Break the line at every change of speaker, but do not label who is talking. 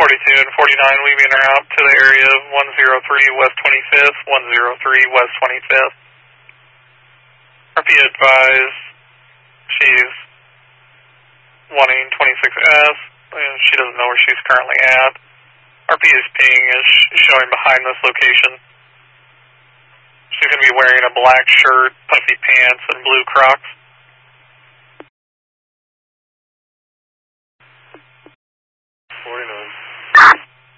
42 and 49, leaving her out to the area of 103 West 25th, 103 West 25th. RP advised she's wanting 26S, and she doesn't know where she's currently at. RP's ping is showing behind this location. She's going to be wearing a black shirt, puffy pants, and blue Crocs.